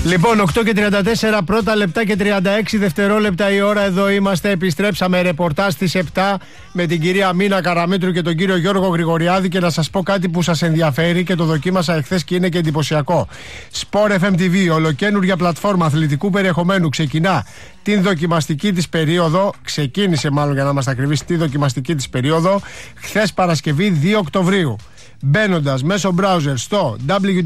Λοιπόν, 8:34 πρώτα λεπτά και 36 δευτερόλεπτα η ώρα. Εδώ είμαστε. Επιστρέψαμε ρεπορτάζ στις 7 με την κυρία Μίνα Καραμήτρου και τον κύριο Γιώργο Γρηγοριάδη. Και να σας πω κάτι που σας ενδιαφέρει και το δοκίμασα εχθές και είναι και εντυπωσιακό. Sport FM TV, ολοκαίνουργια πλατφόρμα αθλητικού περιεχομένου, ξεκινά την δοκιμαστική της περίοδο. Ξεκίνησε μάλλον, για να είμαστε ακριβείς, τη δοκιμαστική της περίοδο χθες Παρασκευή 2 Οκτωβρίου. Μπαίνοντας μέσω browser στο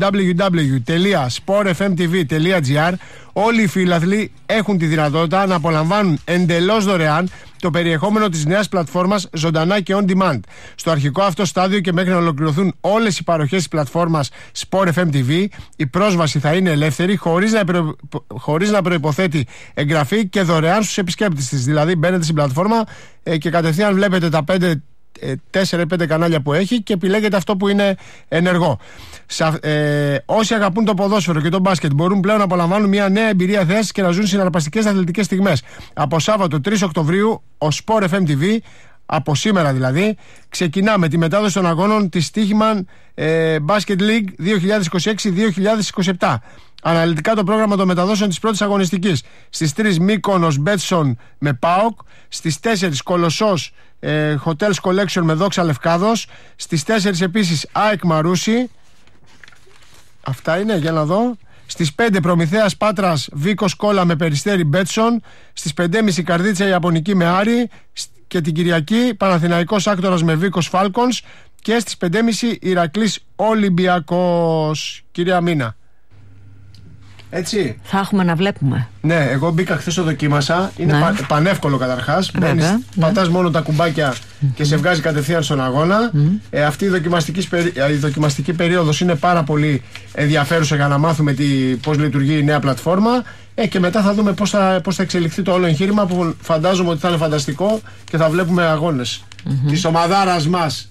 www.sportfmtv.gr, όλοι οι φίλαθλοι έχουν τη δυνατότητα να απολαμβάνουν εντελώς δωρεάν το περιεχόμενο της νέας πλατφόρμας ζωντανά και on demand. Στο αρχικό αυτό στάδιο και μέχρι να ολοκληρωθούν όλες οι παροχές της πλατφόρμας Sport FM TV, η πρόσβαση θα είναι ελεύθερη, χωρίς να προϋποθέτει εγγραφή και δωρεάν στους επισκέπτες της. Δηλαδή μπαίνετε στην πλατφόρμα και κατευθείαν βλέπετε τα 4-5 κανάλια που έχει και επιλέγετε αυτό που είναι ενεργό. Όσοι αγαπούν το ποδόσφαιρο και το μπάσκετ μπορούν πλέον να απολαμβάνουν μια νέα εμπειρία θέασης και να ζουν συναρπαστικές αθλητικές στιγμές. Από Σάββατο 3 Οκτωβρίου ο Sport FM TV, από σήμερα δηλαδή, ξεκινά με τη μετάδοση των αγώνων της Stoichman Basket League 2026-2027. Αναλυτικά το πρόγραμμα των μεταδόσεων της πρώτης αγωνιστικής. Στις 3 Μύκονος Μπέτσον με ΠΑΟΚ. Στις 4 Κολοσσός Hotels Collection με Δόξα Λευκάδος. Στις 4 επίσης ΑΕΚ Μαρούσι. Αυτά είναι, για να δω. Στις 5 Προμηθέας Πάτρας Βίκος Κόλλα με Περιστέρι Μπέτσον. Στις 5.30 Καρδίτσα Ιαπωνική με Άρη. Και την Κυριακή Παναθηναϊκός Άκτορας με Βίκος Φάλκονς. Και στις 5.30 Ηρακλής Ολυμπιακός. Κυρία Μίνα, έτσι. Θα έχουμε να βλέπουμε. Ναι, εγώ μπήκα χθες, το δοκίμασα. Είναι πανεύκολο καταρχάς. Μπαίνεις, πατάς μόνο τα κουμπάκια και σε βγάζει κατευθείαν στον αγώνα. Αυτή η δοκιμαστική περίοδος είναι πάρα πολύ ενδιαφέρουσα για να μάθουμε πώς λειτουργεί η νέα πλατφόρμα. Και μετά θα δούμε πώς θα εξελιχθεί το όλο εγχείρημα, που φαντάζομαι ότι θα είναι φανταστικό και θα βλέπουμε αγώνες της ομαδάρας μας.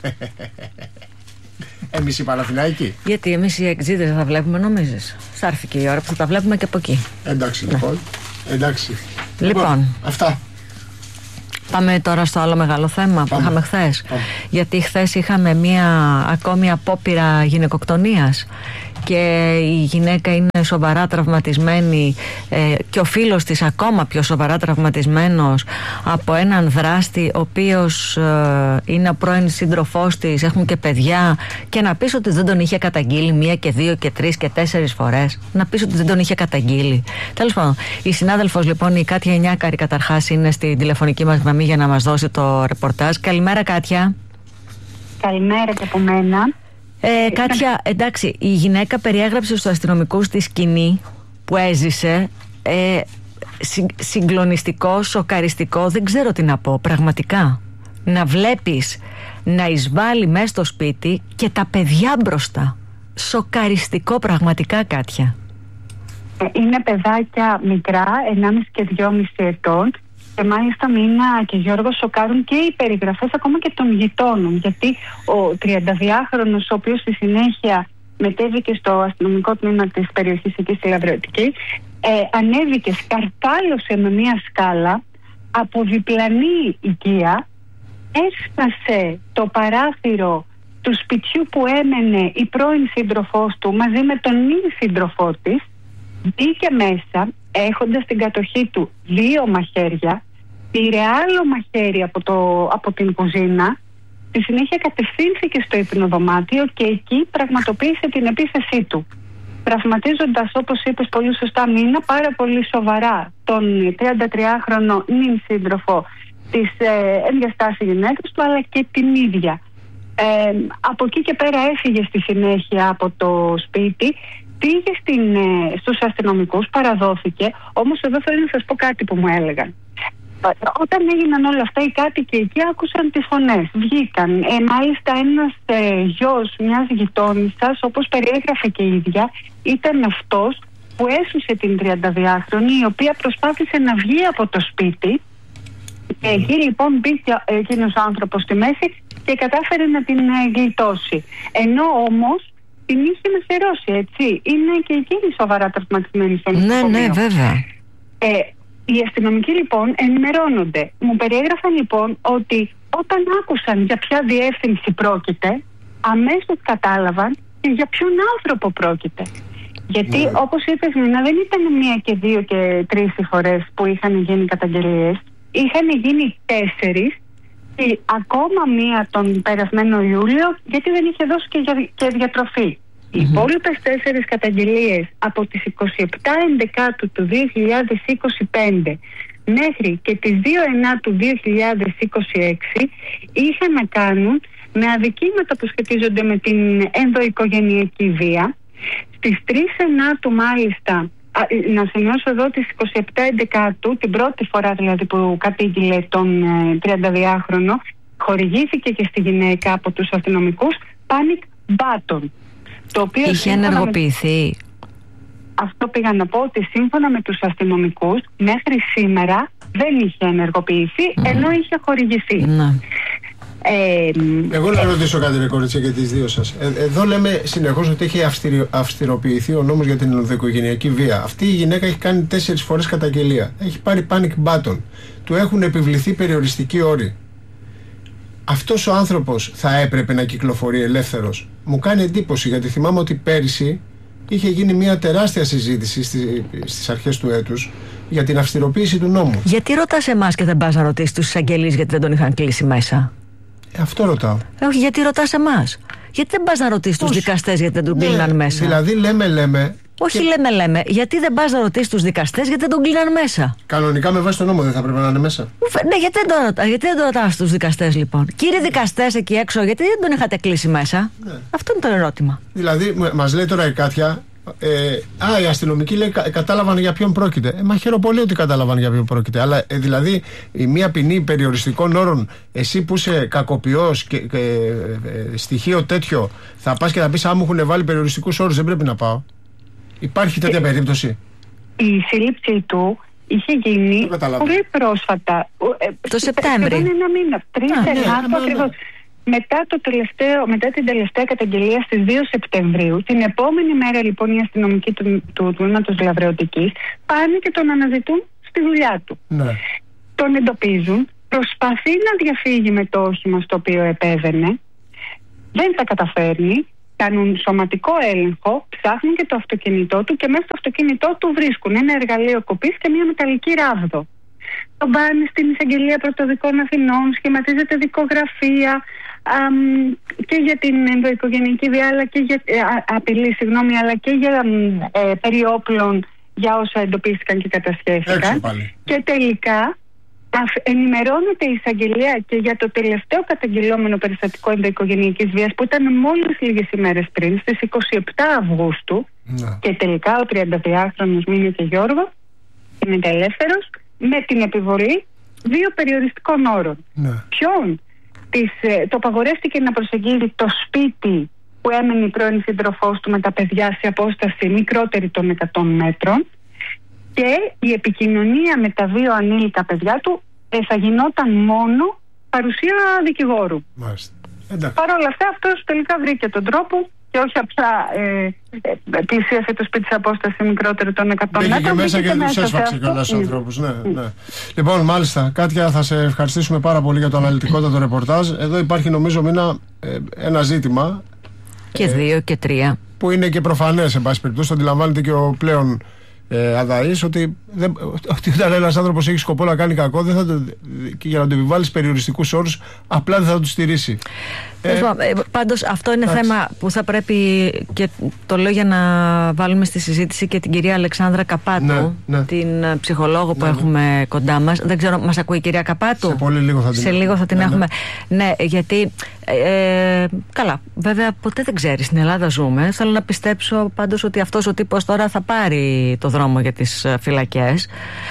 Εμείς οι Παναθηναϊκοί. Γιατί εμείς οι εξήδες θα βλέπουμε, νομίζεις? Θα έρθει και η ώρα που θα τα βλέπουμε και από εκεί. Εντάξει λοιπόν. Εντάξει. Λοιπόν, αυτά. Πάμε τώρα στο άλλο μεγάλο θέμα που είχαμε χθες. Γιατί χθες είχαμε μία ακόμη απόπειρα γυναικοκτονίας και η γυναίκα είναι σοβαρά τραυματισμένη και ο φίλος της ακόμα πιο σοβαρά τραυματισμένος από έναν δράστη ο οποίος είναι ο πρώην σύντροφός της, έχουν και παιδιά, και να πεις ότι δεν τον είχε καταγγείλει 1 και 2 και 3 και 4 φορές, να πεις ότι δεν τον είχε καταγγείλει. Τέλος πάντων, η συνάδελφος λοιπόν, η Κάτια Ενιάκαρη, καταρχάς είναι στην τηλεφωνική μας γραμμή για να μας δώσει το ρεπορτάζ. Καλημέρα, Κάτια. Καλημέρα και από μένα. Κάτια, εντάξει, η γυναίκα περιέγραψε στους αστυνομικούς τη σκηνή που έζησε. Συγκλονιστικό, σοκαριστικό, δεν ξέρω τι να πω, πραγματικά. Να βλέπεις να εισβάλλει μέσα στο σπίτι και τα παιδιά μπροστά. Σοκαριστικό πραγματικά, Κάτια. Είναι παιδάκια μικρά, 1,5 και 2,5 ετών. Και μάλιστα Μίνα και Γιώργο, σοκάρουν και οι περιγραφές ακόμα και των γειτόνων. Γιατί ο 32χρονος, ο οποίος στη συνέχεια μετέβηκε στο αστυνομικό τμήμα της περιοχής εκεί στη Λαβρεωτική, ανέβηκε, σκαρφάλωσε με μια σκάλα από διπλανή οικία, έφτασε το παράθυρο του σπιτιού που έμενε η πρώην σύντροφός του μαζί με τον νυν σύντροφό της, μπήκε μέσα έχοντας στην κατοχή του 2 μαχαίρια, πήρε άλλο μαχαίρι από την κουζίνα, στη συνέχεια κατευθύνθηκε στο υπνοδωμάτιο και εκεί πραγματοποίησε την επίθεσή του, τραυματίζοντας, όπως είπες πολύ σωστά Μίνα, πάρα πολύ σοβαρά τον 33χρονο νυν σύντροφο της ενδιαστάσης γυναίκας του, αλλά και την ίδια. Από εκεί και πέρα έφυγε στη συνέχεια από το σπίτι, πήγε στους αστυνομικούς, παραδόθηκε. Όμως εδώ θέλω να σας πω κάτι που μου έλεγαν. Όταν έγιναν όλα αυτά, οι κάτοικοι εκεί άκουσαν τις φωνές, βγήκαν. Μάλιστα ένας γιος μιας γειτόνισσας, όπως περιέγραφε και η ίδια, ήταν αυτός που έσωσε την 32χρονη, η οποία προσπάθησε να βγει από το σπίτι. Και εκεί λοιπόν μπήκε εκείνος ο άνθρωπος στη μέση και κατάφερε να την γλιτώσει. Ενώ όμως την είχε μεσαιρώσει, έτσι. Είναι και εκείνη σοβαρά τραυματισμένη στο νοσοκομείο. Ναι, βέβαια. Οι αστυνομικοί λοιπόν ενημερώνονται. Μου περιέγραφαν λοιπόν ότι όταν άκουσαν για ποια διεύθυνση πρόκειται, αμέσως κατάλαβαν και για ποιον άνθρωπο πρόκειται. Γιατί όπως είπες, Νίνα, δεν ήταν 1 και 2 και 3 οι φορές που είχαν γίνει καταγγελίες. Είχαν γίνει 4 και ακόμα 1 τον περασμένο Ιούλιο, γιατί δεν είχε δώσει και διατροφή. Οι υπόλοιπες 4 καταγγελίες από τις 27 Ενδεκάτου του 2025 μέχρι και τις 2 Ενάτου 2026 είχαν να κάνουν με αδικήματα που σχετίζονται με την ενδοοικογενειακή βία. Στις 3 Ενάτου μάλιστα, να σημειώσω εδώ, τις 27 Ενδεκάτου, την πρώτη φορά δηλαδή που κατήγγειλε τον 32χρονο, χορηγήθηκε και στη γυναίκα από τους αστυνομικούς panic button, το οποίο είχε ενεργοποιηθεί. Αυτό πήγα να πω, ότι σύμφωνα με τους αστυνομικούς μέχρι σήμερα δεν είχε ενεργοποιηθεί, ενώ είχε χορηγηθεί. Εγώ να ρωτήσω κάτι, ρε κορίτσια, για τις δύο σας. Εδώ λέμε συνεχώς ότι έχει αυστηροποιηθεί ο νόμος για την ενδοοικογενειακή βία. Αυτή η γυναίκα έχει κάνει 4 φορές καταγγελία. Έχει πάρει panic button. Του έχουν επιβληθεί περιοριστικοί όροι. Αυτός ο άνθρωπος θα έπρεπε να κυκλοφορεί ελεύθερος? Μου κάνει εντύπωση, γιατί θυμάμαι ότι πέρυσι είχε γίνει μια τεράστια συζήτηση στις αρχές του έτους για την αυστηροποίηση του νόμου. Γιατί ρωτάς εμάς και δεν πας να ρωτήσεις τους εισαγγελείς γιατί δεν τον είχαν κλείσει μέσα? Αυτό ρωτάω. Όχι, γιατί ρωτάς εμάς? Γιατί δεν πας να ρωτήσεις τους δικαστές γιατί δεν τον κλείναν μέσα? Δηλαδή λέμε. Όχι, λέμε. Γιατί δεν πας να ρωτήσεις τους δικαστές γιατί δεν τον κλείναν μέσα? Κανονικά με βάση το νόμο δεν θα πρέπει να είναι μέσα. Ναι, γιατί δεν το ρωτάς τους δικαστές, λοιπόν? Κύριοι δικαστές εκεί έξω, γιατί δεν τον είχατε κλείσει μέσα? Ναι. Αυτό είναι το ερώτημα. Δηλαδή, μας λέει τώρα η Κάτια, οι αστυνομικοί λέει κατάλαβαν για ποιον πρόκειται. Μα χαίρομαι πολύ ότι κατάλαβαν για ποιον πρόκειται. Αλλά δηλαδή η μία ποινή περιοριστικών όρων, εσύ που είσαι κακοποιός και στοιχείο τέτοιο, θα πας και θα πεις: μου έχουν βάλει περιοριστικούς όρους, δεν πρέπει να πάω? Υπάρχει τέτοια περίπτωση? Η σύλληψη του είχε γίνει πολύ πρόσφατα. Το Σεπτέμβρη. Σχεδόν 1 μήνα. 3 Ενάτου ακριβώς. Μετά την τελευταία καταγγελία στις 2 Σεπτεμβρίου, την επόμενη μέρα λοιπόν οι αστυνομικοί του τμήματος Λαβρεωτικής πάνε και τον αναζητούν στη δουλειά του. Ναι. Τον εντοπίζουν, προσπαθεί να διαφύγει με το όχημα στο οποίο επέβαινε, δεν τα καταφέρνει, κάνουν σωματικό έλεγχο, ψάχνουν και το αυτοκίνητό του και μέσα στο αυτοκίνητό του βρίσκουν ένα εργαλείο κοπής και μια μεταλλική ράβδο. Τον πάνε στην Εισαγγελία Πρωτοδικών Αθηνών, σχηματίζεται δικογραφία και για την ενδοοικογενειακή βία, αλλά και για απειλή, αλλά και για περιόπλων, για όσα εντοπίστηκαν και κατασχέθηκαν. Και τελικά ενημερώνεται η Εισαγγελία και για το τελευταίο καταγγελόμενο περιστατικό ενδοοικογενειακής βίας, που ήταν μόλις λίγες ημέρες πριν, στις 27 Αυγούστου. Και τελικά ο 32χρονος Μίνιο και Γιώργο είναι ελεύθερος με την επιβολή 2 περιοριστικών όρων. Ποιον? Το απαγορεύτηκε να προσεγγίζει το σπίτι που έμενε η πρώην σύντροφός του με τα παιδιά σε απόσταση μικρότερη των 100 μέτρων, και η επικοινωνία με τα 2 ανήλικα παιδιά του θα γινόταν μόνο παρουσία δικηγόρου. Παρ' όλα αυτά αυτός τελικά βρήκε τον τρόπο και όχι απλά πλησίασε το σπίτι σε απόσταση μικρότερη των 100 μέτρων. Μπήκε και μέσα και τους έσφαξε κιόλας στους ανθρώπους. Ναι. Λοιπόν, μάλιστα, Κάτια, θα σε ευχαριστήσουμε πάρα πολύ για το αναλυτικότατο ρεπορτάζ. Εδώ υπάρχει, νομίζω, Μίνα, ένα ζήτημα. Και 2 και 3. Που είναι και προφανές, εν πάση περιπτώσει, το αντιλαμβάνεται και ο πλέον αδαής, ότι όταν ένας άνθρωπος έχει σκοπό να κάνει κακό, δεν θα και για να του επιβάλλεις περιοριστικούς όρους, απλά δεν θα του στηρίσει. Πάντως αυτό είναι θέμα που θα πρέπει, και το λέω για να βάλουμε στη συζήτηση και την κυρία Αλεξάνδρα Καπάτου, την ψυχολόγο που έχουμε κοντά μας. Δεν ξέρω, μας ακούει η κυρία Καπάτου? Σε λίγο θα την έχουμε. Ναι, γιατί καλά, βέβαια ποτέ δεν ξέρεις, στην Ελλάδα ζούμε. Θέλω να πιστέψω πάντως ότι αυτός ο τύπος τώρα θα πάρει το δρόμο για τις φυλακές,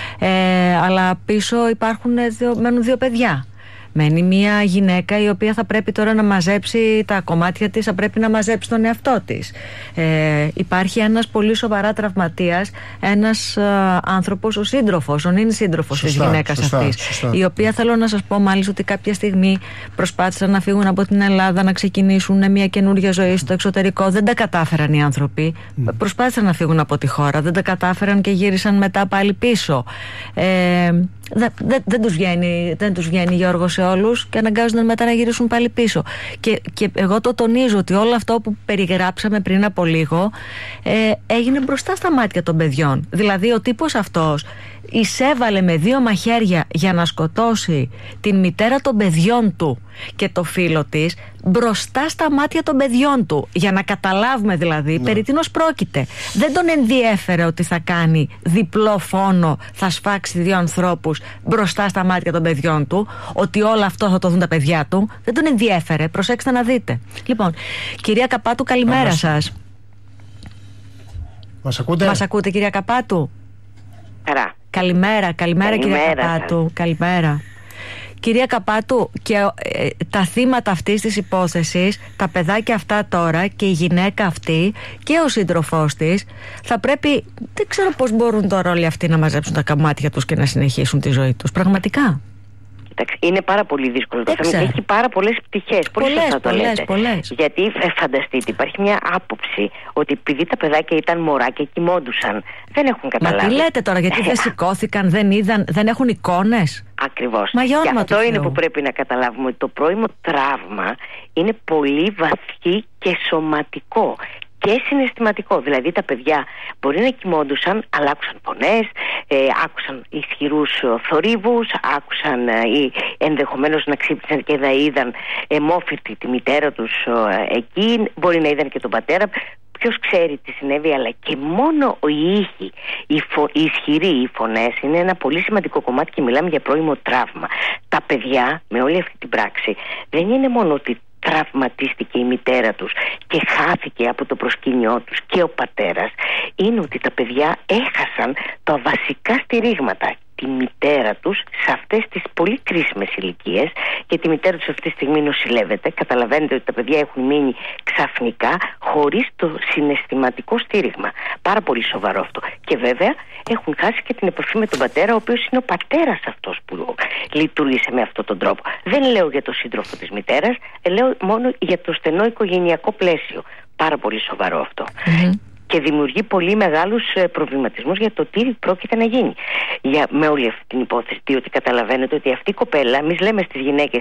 αλλά πίσω μένουν 2 παιδιά. Μένει μια γυναίκα η οποία θα πρέπει τώρα να μαζέψει τα κομμάτια της, θα πρέπει να μαζέψει τον εαυτό της. Υπάρχει ένας πολύ σοβαρά τραυματίας, ένας άνθρωπος, ο νυν σύντροφος της γυναίκας αυτής, η οποία, θέλω να σας πω μάλιστα, ότι κάποια στιγμή προσπάθησαν να φύγουν από την Ελλάδα, να ξεκινήσουν μια καινούργια ζωή στο εξωτερικό. Δεν τα κατάφεραν οι άνθρωποι. Προσπάθησαν να φύγουν από τη χώρα, δεν τα κατάφεραν και γύρισαν μετά πάλι πίσω. Δεν τους βγαίνει, Γιώργο, σε όλους, και αναγκάζονται μετά να γυρίσουν πάλι πίσω. Και εγώ το τονίζω ότι όλο αυτό που περιγράψαμε πριν από λίγο έγινε μπροστά στα μάτια των παιδιών. Δηλαδή ο τύπος αυτός εισέβαλε με 2 μαχαίρια για να σκοτώσει την μητέρα των παιδιών του και το φίλο της μπροστά στα μάτια των παιδιών του, για να καταλάβουμε δηλαδή περί τίνος πρόκειται. Δεν τον ενδιέφερε ότι θα κάνει διπλό φόνο, θα σφάξει 2 ανθρώπους μπροστά στα μάτια των παιδιών του, ότι όλο αυτό θα το δουν τα παιδιά του. Δεν τον ενδιέφερε, προσέξτε να δείτε. Λοιπόν, κυρία Καπάτου, καλημέρα σας. Μας ακούτε? Μας ακούτε, κυρία Καπάτου? Καλημέρα κυρία Καπάτου. Καλημέρα. Κυρία Καπάτου, και τα θύματα αυτής της υπόθεσης, τα παιδάκια αυτά τώρα και η γυναίκα αυτή και ο σύντροφός της, θα πρέπει, δεν ξέρω πώς μπορούν τώρα όλοι αυτοί να μαζέψουν τα καμάτια τους και να συνεχίσουν τη ζωή τους. Πραγματικά. Είναι πάρα πολύ δύσκολο το θέμα. Έχει πάρα πολλές πτυχές. Πολλές. Γιατί φανταστείτε, υπάρχει μια άποψη ότι επειδή τα παιδάκια ήταν μωρά και κοιμόντουσαν, δεν έχουν καταλάβει. Μα τι λέτε τώρα, γιατί δεν σηκώθηκαν, δεν είδαν, δεν έχουν εικόνες? Ακριβώς. Και αυτό είναι που πρέπει να καταλάβουμε, ότι το πρώιμο τραύμα είναι πολύ βαθύ και σωματικό και συναισθηματικό. Δηλαδή τα παιδιά μπορεί να κοιμόντουσαν, αλλά άκουσαν φωνές, άκουσαν ισχυρούς θορύβους, άκουσαν ή ενδεχομένως να ξύπνησαν και να είδαν αιμόφυρτη τη μητέρα τους εκεί, μπορεί να είδαν και τον πατέρα. Ποιος ξέρει τι συνέβη, αλλά και μόνο οι ήχοι, οι ισχυροί, οι φωνές είναι ένα πολύ σημαντικό κομμάτι και μιλάμε για πρώιμο τραύμα. Τα παιδιά με όλη αυτή την πράξη δεν είναι μόνο ότι τραυματίστηκε η μητέρα τους και χάθηκε από το προσκήνιό τους και ο πατέρας, είναι ότι τα παιδιά έχασαν τα βασικά στηρίγματα, τη μητέρα τους σε αυτές τις πολύ κρίσιμες ηλικίες, και τη μητέρα τους αυτή τη στιγμή νοσηλεύεται. Καταλαβαίνετε ότι τα παιδιά έχουν μείνει ξαφνικά χωρίς το συναισθηματικό στήριγμα. Πάρα πολύ σοβαρό αυτό. Και βέβαια έχουν χάσει και την επαφή με τον πατέρα, ο οποίος είναι ο πατέρας αυτός που λειτουργήσε με αυτόν τον τρόπο. Δεν λέω για τον σύντροφο της μητέρας, λέω μόνο για το στενό οικογενειακό πλαίσιο. Πάρα πολύ σοβαρό αυτό. Και δημιουργεί πολύ μεγάλους προβληματισμούς για το τι πρόκειται να γίνει με όλη αυτή την υπόθεση. Διότι καταλαβαίνετε ότι αυτή η κοπέλα, εμείς λέμε στις γυναίκες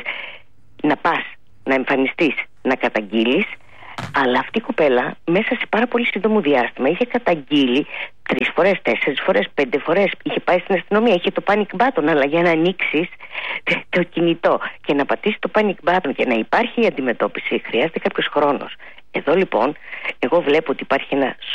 να πας, να εμφανιστείς, να καταγγείλεις, αλλά αυτή η κοπέλα μέσα σε πάρα πολύ σύντομο διάστημα είχε καταγγείλει 3 φορές, 4 φορές, 5 φορές. Είχε πάει στην αστυνομία, είχε το panic button, αλλά για να ανοίξεις το κινητό και να πατήσεις το panic button και να υπάρχει η αντιμετώπιση χρειάζεται κάποιος χρόνος. Εδώ λοιπόν εγώ βλέπω ότι υπάρχει ένα